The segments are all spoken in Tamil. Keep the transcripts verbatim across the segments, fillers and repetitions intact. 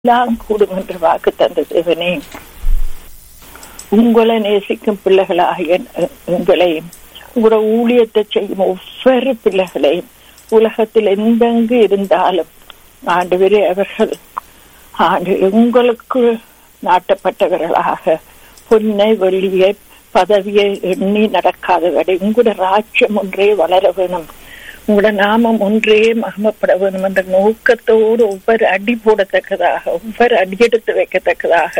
எல்லாம் கூடும் என்று வாக்கு தந்த தேவனே, உங்களை நேசிக்கும் பிள்ளைகளாகிய உங்களையும் உங்களோட ஊழியத்தை செய்யும் ஒவ்வொரு பிள்ளைகளையும் உலகத்தில் எந்தெங்கு இருந்தாலும் ஆண்டவரே அவர்கள் ஆண்டு உங்களுக்கு நாட்டப்பட்டவர்களாக பொன்னை வெள்ளியை பதவியை எண்ணி நடக்காதவரை உங்களோட ராஜ்யம் ஒன்றே வளர வேணும், உங்களோட நாமம் ஒன்றே மகிமைப்பட வேணும் என்ற நோக்கத்தோடு ஒவ்வொரு அடி போடத்தக்கதாக ஒவ்வொரு அடியெடுத்து வைக்கத்தக்கதாக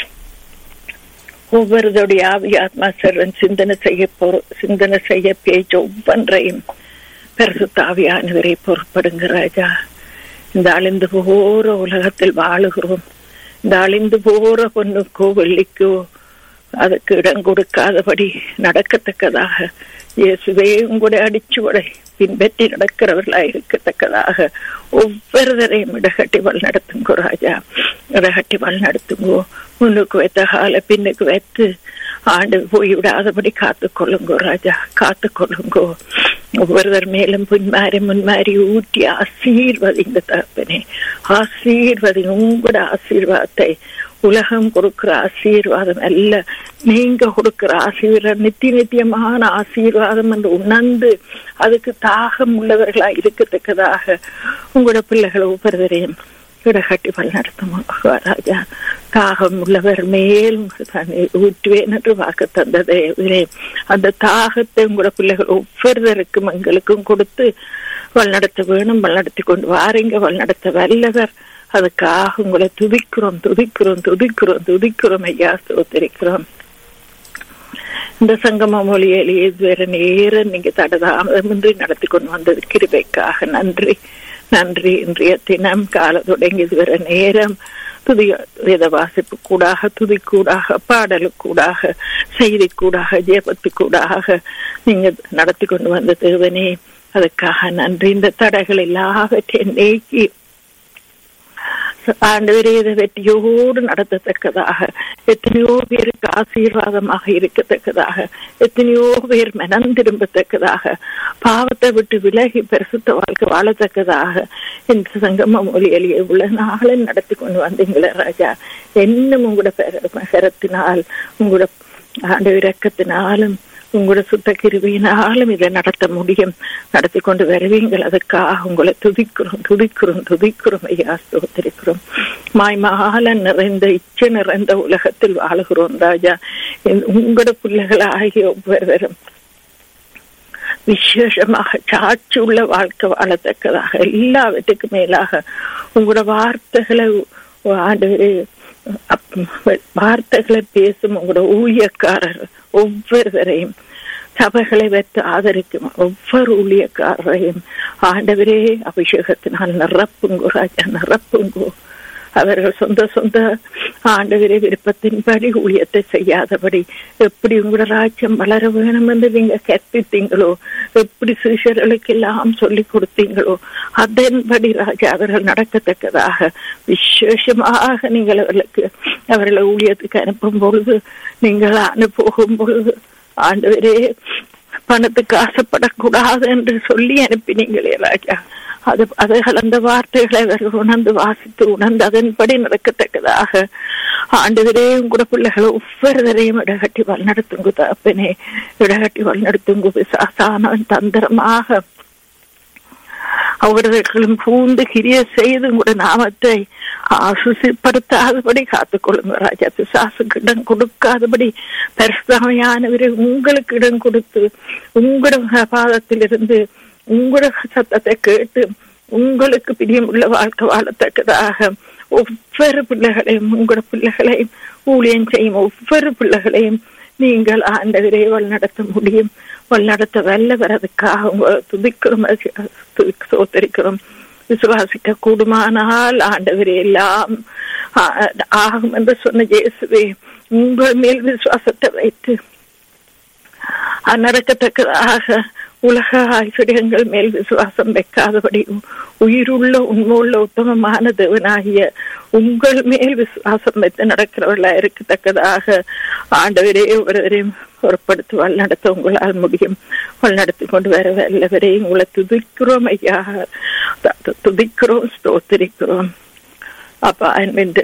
ஒவ்வொருடைய ஆவி ஆத்மா சர்வன் சிந்தனை செய்ய பொறு சிந்தனை செய்ய பேச்சு ஒவ்வொன்றையும் பரிசுத்த ஆவியானவரை பொறுப்படுங்க ராஜா. இந்த அழிந்து போற உலகத்தில் வாழுகிறோம். இந்த அழிந்து போற பொண்ணுக்கோ வெள்ளிக்கோ அதுக்கு இடம் கொடுக்காதபடி நடக்கத்தக்கதாக இயேசுவே உங்களுடைய அடிச்சுவடை பின்பற்றி நடக்கிறவர்களாக இருக்கத்தக்கதாக ஒவ்வொருவரையும் இடகட்டி வழி நடத்துங்கோ ராஜா. இடகட்டி வழி நடத்துங்கோ. முன்னுக்கு வைத்த கால பின்னுக்கு வைத்து ஆண்டு போய்விடாதபடி காத்து கொள்ளுங்கோ ராஜா, காத்து கொள்ளுங்கோ. ஒவ்வொருவர் மேலும் பின்மாறி முன்மாறி ஊட்டி ஆசீர்வதிங்க தகப்பனே, ஆசீர்வதி. உங்களோட ஆசீர்வாதத்தை உலகம் கொடுக்கிற ஆசீர்வாதம் அல்ல, நீங்க கொடுக்கிற ஆசீர்வாதம் நித்திய நித்தியமான ஆசீர்வாதம் என்று உணர்ந்து அதுக்கு தாகம் உள்ளவர்களா இருக்கத்தக்கதாக உங்களோட பிள்ளைகளை ஒவ்வொருவரையும் இடகட்டி வழி நடத்தும் ராஜா. தாகம் உள்ளவர் மேல் ஊற்றுவேன் என்று வாக்கு தந்ததே, அந்த தாகத்தை உங்களோட பிள்ளைகள் ஒவ்வொருவருக்கும் எங்களுக்கும் கொடுத்து வழிநடத்த வேணும். வழிநடத்தி கொண்டு வாரீங்க, வழிநடத்த வல்லவர். அதுக்காக உங்களை துதிக்கிறோம் துதிக்கிறோம் துதிக்கிறோம் துதிக்கிறோம் ஐயா, ஸ்தோத்திரிக்கிறோம். இந்த சங்கம மொழியிலேயே வேற நேரம் நீங்க தடதாமதமின்றி நடத்தி கொண்டு வந்தது கிருபைக்காக நன்றி நன்றி. இன்றைய தினம் கால தொடங்கி இதுவரை நேரம் துதி வேத வாசிப்பு கூடாக, துதி கூடாக, பாடலுக்கூடாக, செய்தி கூடாக, ஜெபத்து கூடாக நீங்க நடத்தி கொண்டு வந்த தேவனே, அதுக்காக நன்றி. இந்த தடைகள் எல்லாவற்றையும் நீக்கி ஆண்டவரே இதை வெற்றியோடு நடத்தத்தக்கதாக, எத்தனையோ பேருக்கு ஆசீர்வாதமாக இருக்கத்தக்கதாக, எத்தனையோ பேர் மனம் திரும்பத்தக்கதாக, பாவத்தை விட்டு விலகி பரிசுத்த வாழ்க்கை வாழத்தக்கதாக இந்த சங்கம மொழியிலேயே உள்ள நாளை நடத்தி கொண்டு வந்தீங்களே ராஜா. இன்னும் உங்களோட கரத்தினால் உங்களோட ஆண்டு இரக்கத்தினாலும் உங்களோட சுத்த கிருபையினாலும் இதை நடத்த முடியும், நடத்தி கொண்டு வருவீங்கள். அதுக்காக உங்களை துதிக்கிறோம் துதிக்கிறோம் துதிக்கிறோம் ஐயா, ஸ்தோத்திரிக்கிறோம். மாய்மால நிறைந்த இச்சை நிறைந்த உலகத்தில் வாழுகிறோம் ராஜா. உங்களோட பிள்ளைகளாகிய ஒவ்வொருவரும் விசேஷமாக சாட்சி உள்ள வாழ்க்கை வாழத்தக்கதாக எல்லாவற்றுக்கும் மேலாக உங்களோட வார்த்தைகளை ஆண்டு வார்த்தைகளை பேசும் உங்களோட ஊழியக்காரர் ஒவ்வொருவரையும் சபைகளை வைத்து ஆதரிக்கும் ஒவ்வொரு ஊழியக்காரரையும் ஆண்டவரே அபிஷேகத்தினால் நிரப்புங்கோ ராஜா, நிரப்புங்கோ. அவர்கள் சொந்த சொந்த ஆண்டவரே விருப்பத்தின்படி ஊழியத்தை செய்யாதபடி எப்படி உங்களோட ராஜ்யம் வளர வேணும் என்று நீங்க கற்பித்தீங்களோ, எப்படி சிஷர்களுக்கு எல்லாம் சொல்லி கொடுத்தீங்களோ அதன்படி ராஜா அவர்கள் நடக்கத்தக்கதாக விசேஷமாக நீங்கள் அவர்களுக்கு அவர்களை ஊழியத்துக்கு அனுப்பும் பொழுது, நீங்கள் அனுப்பும் பொழுது ஆண்டவரே பணத்துக்கு ஆசைப்படக்கூடாது என்று சொல்லி அனுப்பினீங்களே ராஜா. அது அதுகள் அந்த வார்த்தைகளை அவர்கள் உணர்ந்து வாசித்து உணர்ந்து அதன்படி நடக்கத்தக்கதாக ஆண்டவரே உங்களோட பிள்ளைகளை ஒவ்வொருவரையும் இடகட்டி வழி நடத்துங்க தகப்பனே, இடகட்டி வழி நடத்துங்க. விசாசானவன் தந்திரமாக அவர்களும் பூந்து கிரிய செய்து உங்களோட நாமத்தை ஆசுசிப்படுத்தாதபடி காத்துக்கொள்ளுங்க ராஜா. பிசாசுக்கு இடம் கொடுக்காதபடி பரிசுத்தமானவரை உங்களுக்கு இடம் கொடுத்து உங்களோட பாதத்திலிருந்து உங்களோட சத்தத்தை கேட்டு உங்களுக்கு பிரியம் உள்ள வாழ்க்கை வாழத்தக்கதாக ஒவ்வொரு பிள்ளைகளையும் உங்களோட பிள்ளைகளையும் ஊழியம் செய்யும் ஒவ்வொரு பிள்ளைகளையும் நீங்கள் ஆண்டவரே வழி நடத்த முடியும், வழி நடத்த வல்லவர். அதுக்காக உங்களை துதிக்கிறோம் சோதரிக்கிறோம். விசுவாசிக்க கூடுமானால் ஆண்டவரே எல்லாம் ஆகும் என்று சொன்ன இயேசுவே, உங்கள் மேல் விசுவாசத்தை வைத்து நடக்கத்தக்கதாக உலக ஐஸ்வர்யங்கள் மேல் விசுவாசம் வைக்காதபடி உயிருள்ள உண்மையுள்ள உத்தமமான தேவனாகிய உங்கள் மேல் விசுவாசம் வைத்து நடக்கிறவர்களா இருக்கத்தக்கதாக ஆண்டவரே ஒருவரையும் பொறுப்படுத்தி வழி நடத்த உங்களால் முடியும். வழி நடத்தி கொண்டு வர வல்லவரையும் உங்களை துதிக்கிறோம் ஐயா, துதிக்கிறோம் ஸ்தோத்திரிக்கிறோம். அப்பா இந்த